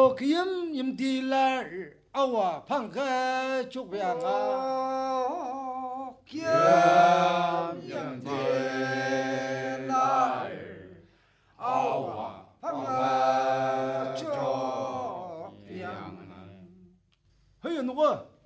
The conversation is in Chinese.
哦，给人的来儿啊，胖个就不样啊，给人的来儿啊，胖个就不样啊，还有那个。